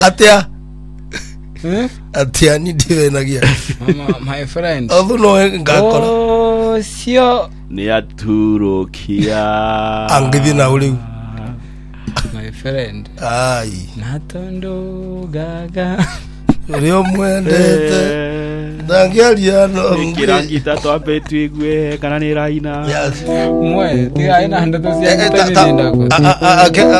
Atia. Atia ni divenagia. My friend. Although no ngakora. Oh, sio. Ni aturukia. Angithina uli. My friend. Ai. Natondo gaga. Rio mwendete. Dangialia no. Kirangi tatu apetu igwe kana ni raina. Yes. Mwe, tiga ina handa to sia